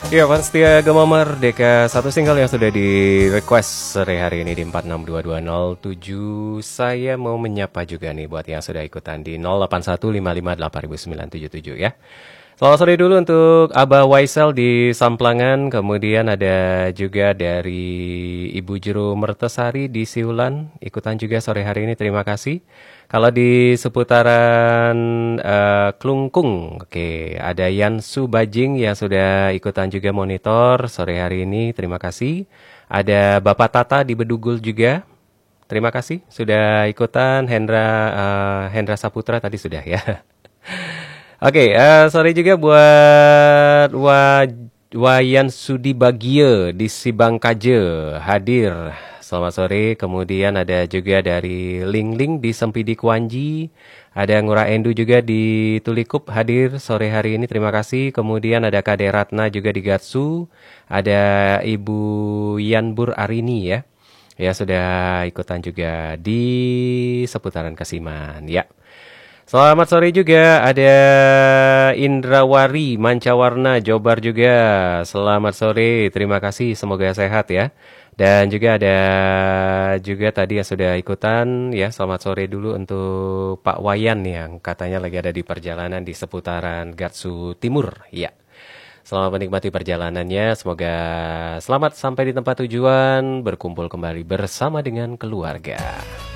Ya, fans setia Gema Merdeka, satu single yang sudah di request sore hari ini di 462207. Saya mau menyapa juga nih buat yang sudah ikutan di 0815580977 ya. Selamat sore dulu untuk Abah Waisel di Samplangan, kemudian ada juga dari Ibu Jero Mertesari di Siulan, ikutan juga sore hari ini, terima kasih. Kalau di seputaran Klungkung, oke, ada Yan Subajing yang sudah ikutan juga monitor sore hari ini, terima kasih. Ada Bapak Tata di Bedugul juga, terima kasih sudah ikutan. Hendra Saputra tadi sudah ya. Oke, sorry juga buat Wayan Sudi Bagie di Sibangkaje hadir. Selamat sore. Kemudian ada juga dari Ling Ling di Sempidi Kuanji. Ada Ngura Endu juga di Tulikup hadir sore hari ini. Terima kasih. Kemudian ada Kade Ratna juga di Gatsu. Ada Ibu Yanbur Arini ya. Ya sudah ikutan juga di seputaran Kasiman ya. Selamat sore juga, ada Indrawari Mancawarna Jobar juga. Selamat sore, terima kasih, semoga sehat ya. Dan juga ada juga tadi yang sudah ikutan ya. Selamat sore dulu untuk Pak Wayan yang katanya lagi ada di perjalanan di seputaran Gatsu Timur ya. Selamat menikmati perjalanannya, semoga selamat sampai di tempat tujuan, berkumpul kembali bersama dengan keluarga.